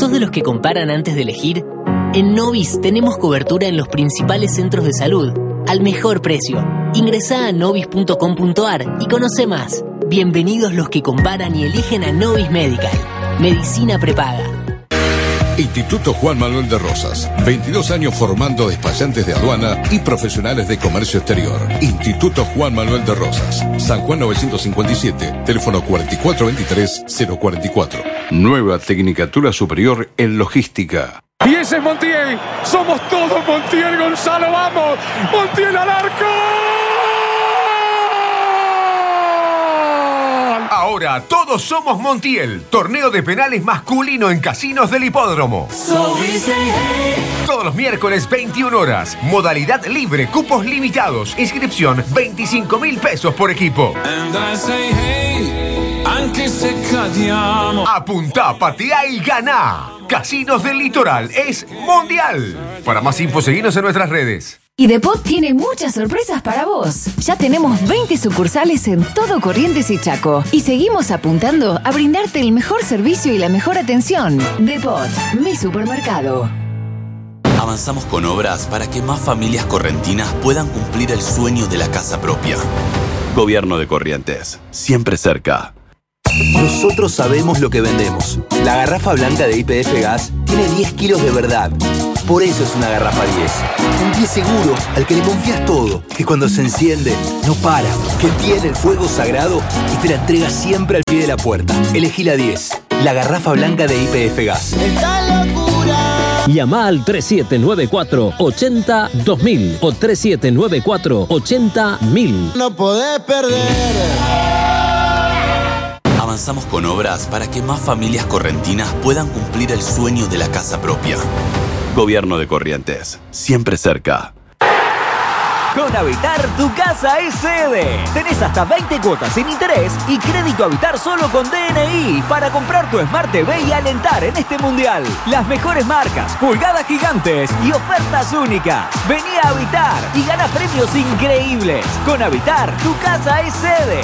¿Sos de los que comparan antes de elegir? En Novis tenemos cobertura en los principales centros de salud, al mejor precio. Ingresá a novis.com.ar y conoce más. Bienvenidos los que comparan y eligen a Novis Medical. Medicina prepaga. Instituto Juan Manuel de Rosas. 22 años formando despachantes de aduana y profesionales de comercio exterior. Instituto Juan Manuel de Rosas. San Juan 957, teléfono 4423-044. Nueva Tecnicatura Superior en Logística. Y ese es Montiel. Somos todos Montiel, Gonzalo. ¡Vamos! ¡Montiel al arco! Ahora todos somos Montiel. Torneo de penales masculino en casinos del hipódromo. Todos los miércoles 21 horas. Modalidad libre, cupos limitados. Inscripción 25.000 pesos por equipo. Apuntá, patea y ganá. Casinos del Litoral es mundial. Para más info, seguinos en nuestras redes. Y Depot tiene muchas sorpresas para vos. Ya tenemos 20 sucursales en todo Corrientes y Chaco. Y seguimos apuntando a brindarte el mejor servicio y la mejor atención. Depot, mi supermercado. Avanzamos con obras para que más familias correntinas puedan cumplir el sueño de la casa propia. Gobierno de Corrientes, siempre cerca. Nosotros sabemos lo que vendemos. La garrafa blanca de YPF Gas tiene 10 kilos de verdad. Por eso es una garrafa 10. Un 10 seguro al que le confías todo. Que cuando se enciende, no para. Que tiene el fuego sagrado y te la entrega siempre al pie de la puerta. Elegí la 10. La garrafa blanca de YPF Gas. ¡Esta locura! Llama al 3794-80-2000 o 3794-80-1000. No podés perder. Avanzamos con obras para que más familias correntinas puedan cumplir el sueño de la casa propia. Gobierno de Corrientes, siempre cerca. Con Habitar, tu casa es sede. Tenés hasta 20 cuotas sin interés y crédito Habitar solo con DNI para comprar tu Smart TV y alentar en este mundial. Las mejores marcas, pulgadas gigantes y ofertas únicas. Vení a Habitar y gana premios increíbles. Con Habitar, tu casa es sede.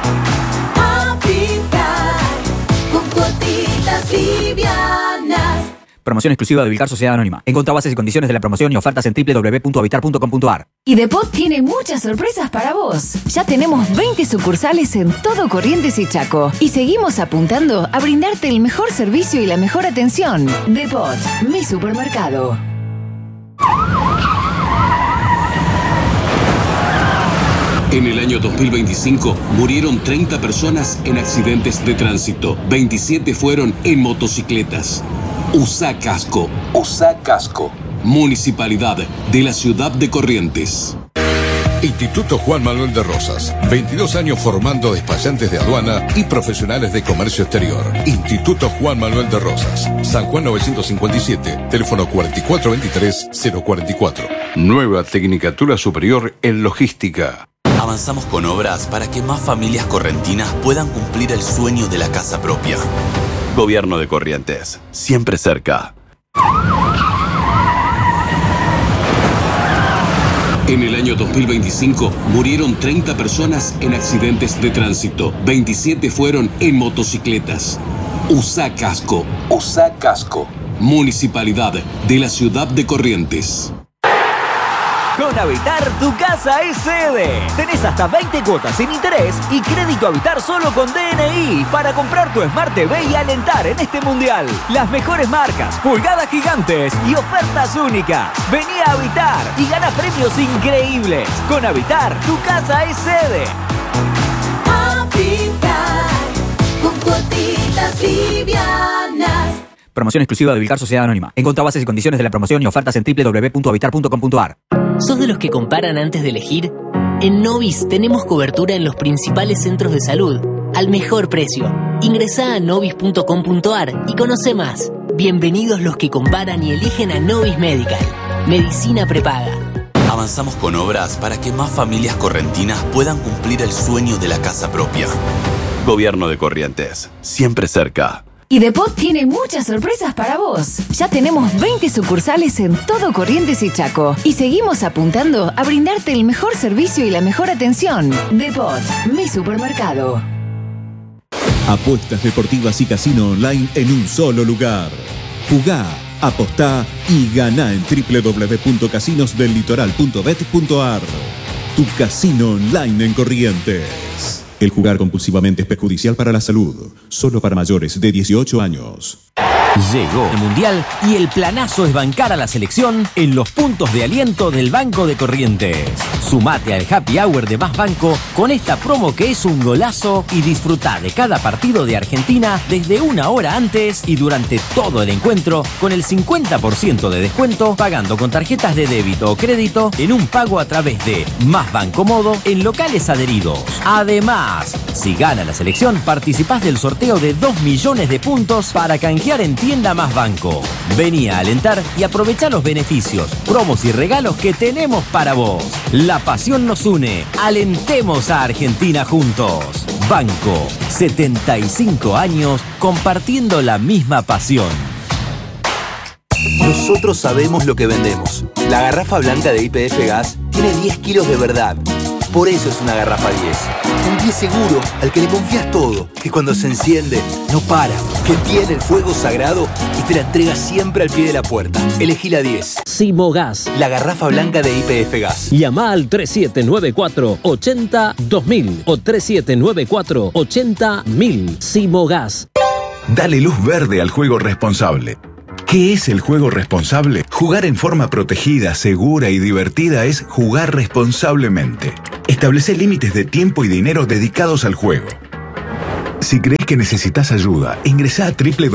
Habitar, con cuotitas livianas. Promoción exclusiva de Vilcar Sociedad Anónima. Encontrá bases y condiciones de la promoción y ofertas en www.habitar.com.ar. Y Depot tiene muchas sorpresas para vos. Ya tenemos 20 sucursales en todo Corrientes y Chaco. Y seguimos apuntando a brindarte el mejor servicio y la mejor atención. Depot, mi supermercado. En el año 2025 murieron 30 personas en accidentes de tránsito. 27 fueron en motocicletas. Usá casco. Usá casco. Municipalidad de la ciudad de Corrientes. Instituto Juan Manuel de Rosas. 22 años formando despachantes de aduana y profesionales de comercio exterior. Instituto Juan Manuel de Rosas. San Juan 957, teléfono 4423-044. Nueva Tecnicatura Superior en Logística. Avanzamos con obras para que más familias correntinas puedan cumplir el sueño de la casa propia. Gobierno de Corrientes, siempre cerca. En el año 2025 murieron 30 personas en accidentes de tránsito. 27 fueron en motocicletas. Usá casco. Usá casco. Municipalidad de la ciudad de Corrientes. Con Habitar, tu casa es sede. Tenés hasta 20 cuotas sin interés y crédito Habitar solo con DNI para comprar tu Smart TV y alentar en este mundial. Las mejores marcas, pulgadas gigantes y ofertas únicas. Vení a Habitar y gana premios increíbles. Con Habitar, tu casa es sede. Habitar, con cuotitas livianas. Promoción exclusiva de Vilcar Sociedad Anónima. Encontrá bases y condiciones de la promoción y ofertas en www.habitar.com.ar. ¿Sos de los que comparan antes de elegir? En Novis tenemos cobertura en los principales centros de salud, al mejor precio. Ingresá a novis.com.ar y conoce más. Bienvenidos los que comparan y eligen a Novis Medical. Medicina prepaga. Avanzamos con obras para que más familias correntinas puedan cumplir el sueño de la casa propia. Gobierno de Corrientes, siempre cerca. Y Depot tiene muchas sorpresas para vos. Ya tenemos 20 sucursales en todo Corrientes y Chaco. Y seguimos apuntando a brindarte el mejor servicio y la mejor atención. Depot, mi supermercado. Apuestas deportivas y casino online en un solo lugar. Jugá, apostá y ganá en www.casinosdellitoral.bet.ar. Tu casino online en Corrientes. El jugar compulsivamente es perjudicial para la salud. Solo para mayores de 18 años. Llegó el Mundial y el planazo es bancar a la selección en los puntos de aliento del Banco de Corrientes. Sumate al Happy Hour de Más Banco con esta promo que es un golazo y disfrutá de cada partido de Argentina desde una hora antes y durante todo el encuentro con el 50% de descuento pagando con tarjetas de débito o crédito en un pago a través de Más Banco Modo en locales adheridos. Además, si gana la selección, participás del sorteo de 2 millones de puntos para canjear en Tienda Más Banco. Vení a alentar y aprovechá los beneficios, promos y regalos que tenemos para vos. La pasión nos une. Alentemos a Argentina juntos. Banco, 75 años compartiendo la misma pasión. Nosotros sabemos lo que vendemos. La garrafa blanca de YPF Gas tiene 10 kilos de verdad. Por eso es una garrafa 10. Un 10 seguro al que le confías todo, que cuando se enciende no para, que tiene el fuego sagrado y te la entrega siempre al pie de la puerta. Elegí la 10. Simogas, la garrafa blanca de YPF Gas. Llama al 3794-80-2000 o 3794-80-1000. Simogas. Dale luz verde al juego responsable. ¿Qué es el juego responsable? Jugar en forma protegida, segura y divertida es jugar responsablemente. Establece límites de tiempo y dinero dedicados al juego. Si crees que necesitas ayuda, ingresá a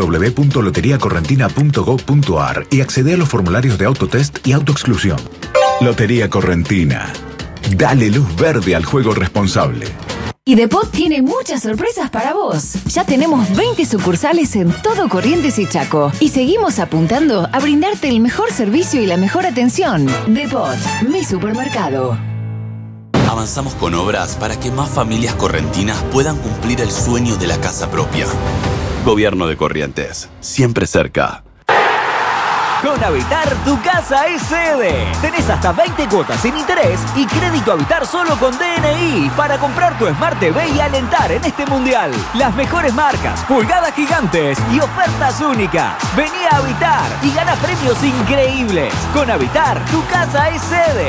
www.loteriacorrentina.gov.ar y accede a los formularios de autotest y autoexclusión. Lotería Correntina. Dale luz verde al juego responsable. Y Depot tiene muchas sorpresas para vos. Ya tenemos 20 sucursales en todo Corrientes y Chaco. Y seguimos apuntando a brindarte el mejor servicio y la mejor atención. Depot, mi supermercado. Avanzamos con obras para que más familias correntinas puedan cumplir el sueño de la casa propia. Gobierno de Corrientes, siempre cerca. Con Habitar, tu casa es sede. Tenés hasta 20 cuotas sin interés y crédito Habitar solo con DNI para comprar tu Smart TV y alentar en este mundial. Las mejores marcas, pulgadas gigantes y ofertas únicas. Vení a Habitar y gana premios increíbles. Con Habitar, tu casa es sede.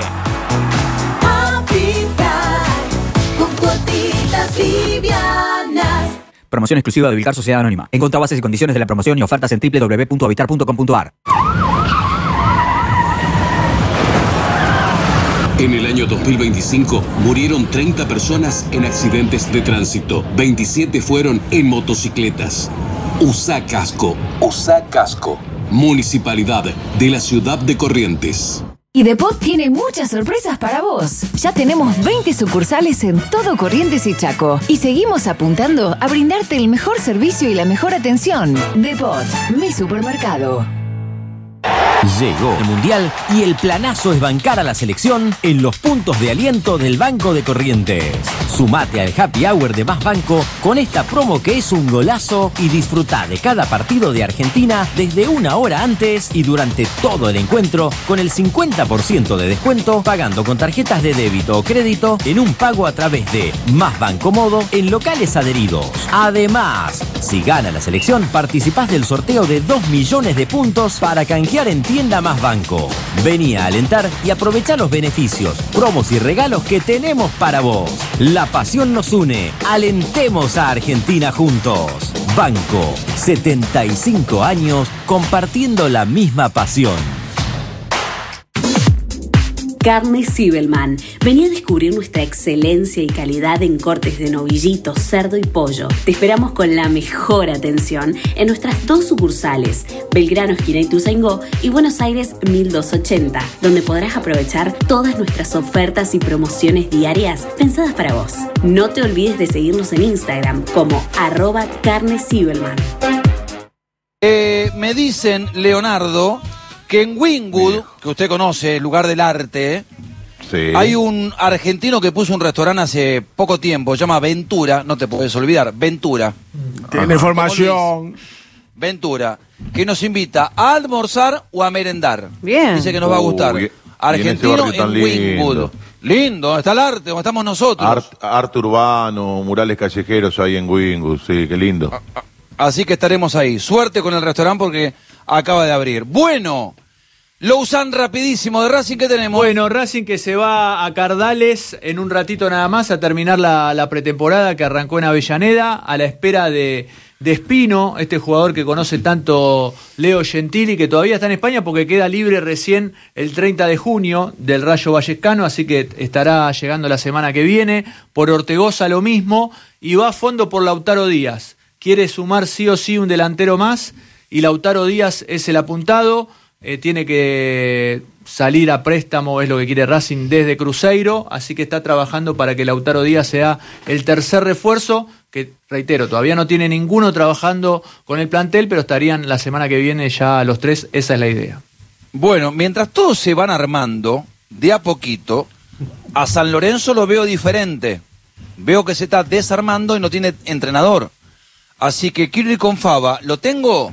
Habitar, con cuotitas livianas. Promoción exclusiva de Vilcar Sociedad Anónima. Encontrá bases y condiciones de la promoción y ofertas en www.habitar.com.ar. En el año 2025 murieron 30 personas en accidentes de tránsito. 27 fueron en motocicletas. Usá casco. Usá casco. Municipalidad de la Ciudad de Corrientes. Y Depot tiene muchas sorpresas para vos. Ya tenemos 20 sucursales en todo Corrientes y Chaco. Y seguimos apuntando a brindarte el mejor servicio y la mejor atención. Depot, mi supermercado. Llegó el Mundial y el planazo es bancar a la selección en los puntos de aliento del Banco de Corrientes. Sumate al Happy Hour de Más Banco con esta promo que es un golazo y disfrutá de cada partido de Argentina desde una hora antes y durante todo el encuentro con el 50% de descuento pagando con tarjetas de débito o crédito en un pago a través de Más Banco Modo en locales adheridos. Además, si gana la selección, participás del sorteo de 2 millones de puntos para canjear en Tienda Más Banco. Vení a alentar y aprovechá los beneficios, promos y regalos que tenemos para vos. La pasión nos une. Alentemos a Argentina juntos. Banco, 75 años compartiendo la misma pasión. Carne Zibelman. Vení a descubrir nuestra excelencia y calidad en cortes de novillito, cerdo y pollo. Te esperamos con la mejor atención en nuestras 2 sucursales, Belgrano, esquina Ituzaingó y Buenos Aires 1280, donde podrás aprovechar todas nuestras ofertas y promociones diarias pensadas para vos. No te olvides de seguirnos en Instagram como @carnezibelman. Me dicen, Leonardo, que en Wynwood, que usted conoce, el lugar del arte, sí, hay un argentino que puso un restaurante hace poco tiempo, se llama Ventura, no te puedes olvidar, Ventura. Tiene información. Ventura, que nos invita a almorzar o a merendar. Bien. Dice que nos va a gustar. Argentino en Wynwood. Lindo, está el arte, donde estamos nosotros. Arte urbano, murales callejeros ahí en Wynwood, sí, qué lindo. Así que estaremos ahí. Suerte con el restaurante porque acaba de abrir. Bueno, Lozán, rapidísimo, de Racing, ¿qué tenemos? Bueno, Racing que se va a Cardales en un ratito nada más a terminar la pretemporada que arrancó en Avellaneda, a la espera de Espino, este jugador que conoce tanto Leo Gentili, que todavía está en España porque queda libre recién el 30 de junio del Rayo Vallecano, así que estará llegando la semana que viene. Por Ortegoza lo mismo, y va a fondo por Lautaro Díaz. Quiere sumar sí o sí un delantero más, y Lautaro Díaz es el apuntado. Tiene que salir a préstamo, es lo que quiere Racing desde Cruzeiro, así que está trabajando para que Lautaro Díaz sea el tercer refuerzo, que reitero, todavía no tiene ninguno trabajando con el plantel, pero estarían la semana que viene ya los tres, esa es la idea. Bueno, mientras todos se van armando, de a poquito, a San Lorenzo lo veo diferente. Veo que se está desarmando y no tiene entrenador. Así que quiero ir con Faba. ¿Lo tengo?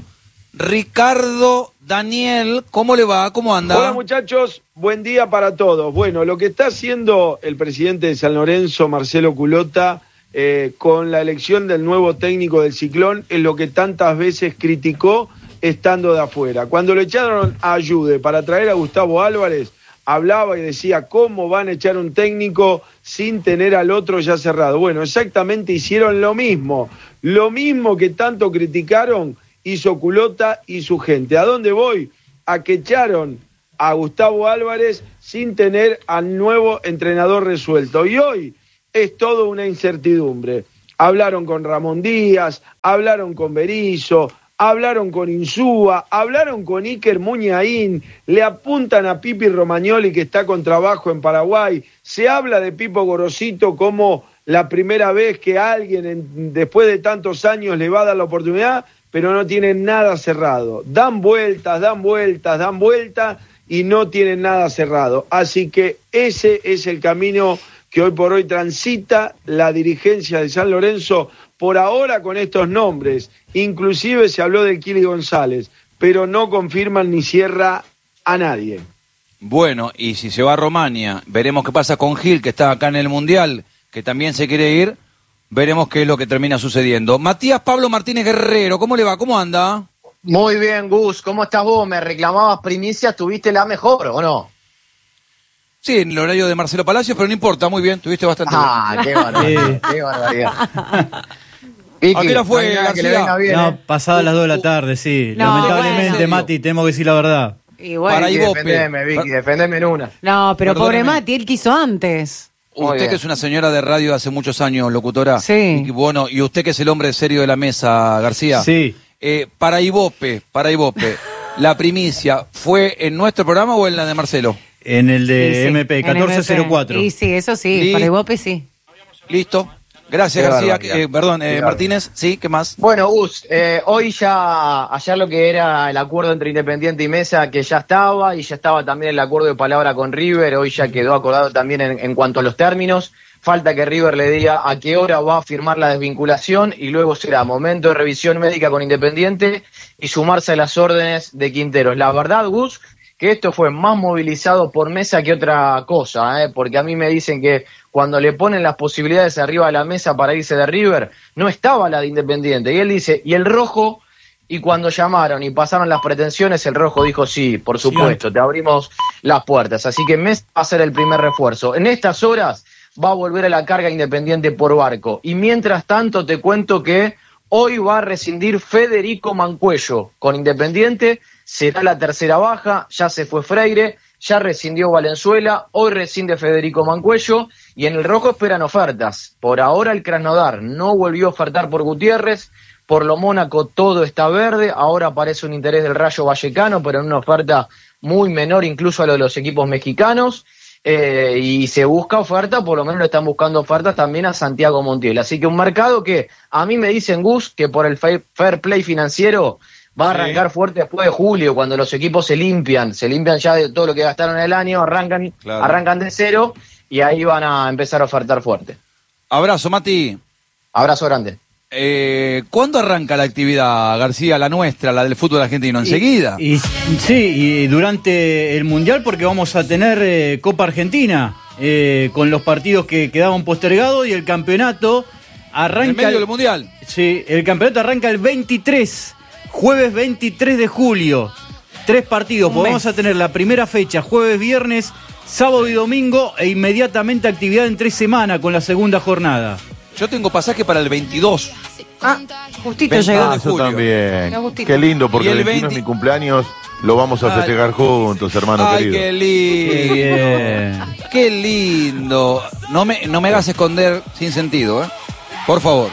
Ricardo Daniel, ¿cómo le va? ¿Cómo anda? Hola muchachos, buen día para todos. Bueno, lo que está haciendo el presidente de San Lorenzo, Marcelo Culota, con la elección del nuevo técnico del Ciclón, es lo que tantas veces criticó estando de afuera. Cuando lo echaron a Ayude para traer a Gustavo Álvarez, hablaba y decía cómo van a echar un técnico sin tener al otro ya cerrado. Bueno, exactamente hicieron lo mismo que tanto criticaron, hizo Culota y su gente. ¿A dónde voy? A que echaron a Gustavo Álvarez sin tener al nuevo entrenador resuelto. Y hoy es todo una incertidumbre. Hablaron con Ramón Díaz, hablaron con Berizzo, hablaron con Insúa, hablaron con Iker Muñain, le apuntan a Pipi Romagnoli que está con trabajo en Paraguay, se habla de Pipo Gorosito como la primera vez que alguien después de tantos años le va a dar la oportunidad, pero no tienen nada cerrado. Dan vueltas y no tienen nada cerrado. Así que ese es el camino que hoy por hoy transita la dirigencia de San Lorenzo, por ahora con estos nombres. Inclusive se habló del Kili González, pero no confirman ni cierra a nadie. Bueno, y si se va a Romania, veremos qué pasa con Gil, que está acá en el Mundial, que también se quiere ir. Veremos qué es lo que termina sucediendo. Matías Pablo Martínez Guerrero, ¿cómo le va? ¿Cómo anda? Muy bien, Gus. ¿Cómo estás vos? Me reclamabas primicias, ¿tuviste la mejor o no? Sí, en el horario de Marcelo Palacios, pero no importa, muy bien, tuviste bastante bien. Qué barbaridad, qué barbaridad. ¿A qué hora fue, García? No, pasadas las 2 de la tarde, sí. No, lamentablemente, bueno. Mati, tenemos que decir la verdad. Y bueno, Para Ibope. Defendeme en una. no, pero Perdóneme. pobre Mati, él quiso antes. Usted que es una señora de radio hace muchos años, locutora. Sí. Y bueno, y usted que es el hombre serio de la mesa, García. Sí. Para Ibope, ¿la primicia fue en nuestro programa o en la de Marcelo? En el de Sí, MP, en 1404. Y sí, eso sí, para Ibope sí. Listo. Gracias, Qué García. barbaridad. Perdón, Qué Martínez. Sí, ¿qué más? Bueno, Gus, hoy ya, ayer lo que era el acuerdo entre Independiente y Mesa, que ya estaba, y ya estaba también el acuerdo de palabra con River, hoy ya quedó acordado también en cuanto a los términos. Falta que River le diga a qué hora va a firmar la desvinculación y luego será momento de revisión médica con Independiente y sumarse a las órdenes de Quinteros. La verdad, Gus, que esto fue más movilizado por Mesa que otra cosa, porque a mí me dicen que cuando le ponen las posibilidades arriba de la mesa para irse de River, no estaba la de Independiente. Y él dice, ¿y el rojo? Y cuando llamaron y pasaron las pretensiones, el rojo dijo, sí, por supuesto, te abrimos las puertas. Así que Mesa va a ser el primer refuerzo. En estas horas va a volver a la carga Independiente por Barco. Y mientras tanto te cuento que hoy va a rescindir Federico Mancuello con Independiente, será la tercera baja, ya se fue Freire, ya rescindió Valenzuela, hoy rescinde Federico Mancuello y en el rojo esperan ofertas. Por ahora el Krasnodar no volvió a ofertar por Gutiérrez, por lo Mónaco todo está verde, ahora aparece un interés del Rayo Vallecano, pero en una oferta muy menor incluso a lo de los equipos mexicanos. Y se busca oferta, por lo menos le están buscando ofertas también a Santiago Montiel. Así que un mercado que a mí me dicen, Gus, que por el fair play financiero va a arrancar fuerte después de julio, cuando los equipos se limpian ya de todo lo que gastaron en el año, arrancan de cero y ahí van a empezar a ofertar fuerte. Abrazo, Mati. Abrazo grande. ¿Cuándo arranca la actividad, García, la nuestra, la del fútbol argentino? ¿Enseguida? Sí, y durante el Mundial, porque vamos a tener Copa Argentina, con los partidos que quedaban postergados, y el campeonato arranca... ¿En medio del Mundial? Sí, el campeonato arranca el 23 Jueves 23 de julio, 3 partidos. Pues vamos a tener la primera fecha, jueves, viernes, sábado y domingo, e inmediatamente actividad en 3 semanas con la segunda jornada. Yo tengo pasaje para el 22. Justito llegó. Yo también. Qué lindo, porque el 21 es mi cumpleaños. Lo vamos a festejar juntos, hermano querido. Qué lindo. Qué bien. Qué lindo. No me hagas esconder sin sentido, ¿eh? Por favor.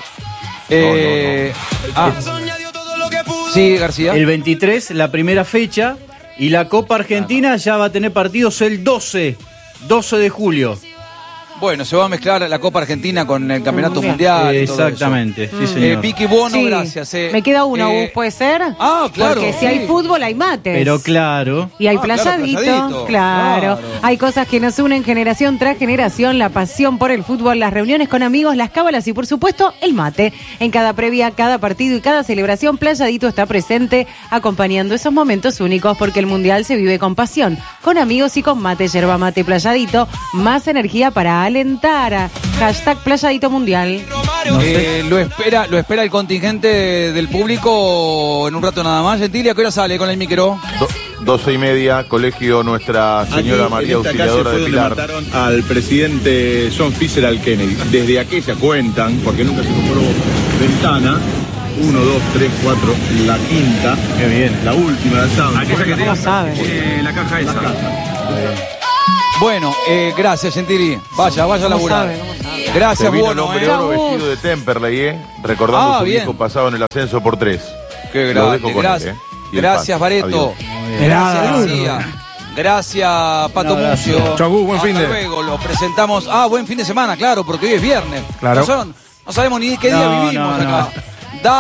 Sí, García. El 23, la primera fecha, y la Copa Argentina ya va a tener partidos el 12 de julio. Bueno, se va a mezclar la Copa Argentina con el Campeonato Mundial. Exactamente, sí, señor. Vicky Bono, Sí. gracias. Me queda uno, ¿puede ser? Claro. Porque si hay fútbol, hay mates. Pero claro. Y hay claro, playadito, playadito. claro. Hay cosas que nos unen generación tras generación, la pasión por el fútbol, las reuniones con amigos, las cábalas y por supuesto el mate. En cada previa, cada partido y cada celebración, Playadito está presente acompañando esos momentos únicos porque el Mundial se vive con pasión, con amigos y con mate, yerba mate Playadito, más energía para alentar. Hashtag Playadito Mundial. Lo espera el contingente del público en un rato nada más. Gentili, ¿a qué hora sale con el micro? 12:30, Colegio Nuestra Señora María Auxiliadora de Pilar. Mataron al presidente John Fitzgerald Kennedy. Desde aquella cuentan, porque nunca se compró ventana. 1, 2, 3, 4, la quinta. Qué bien. La última, la sábana. ¿Cómo sabe? La caja esa. Bueno, gracias, Gentili. Vaya a laburar. Gracias, Se vino el Bono. hombre oro vestido de Temperley, recordando su bien. viejo pasado en el ascenso por 3. Qué Lo grande. dejo con Gracias, él, y el gracias pan. Bareto. Adiós. Gracias, García. Gracias, Pato Un abrazo. Mucio. Chau, buen fin de. Hasta luego, lo presentamos. Buen fin de semana, claro, porque hoy es viernes. Claro. No sabemos ni qué día vivimos acá.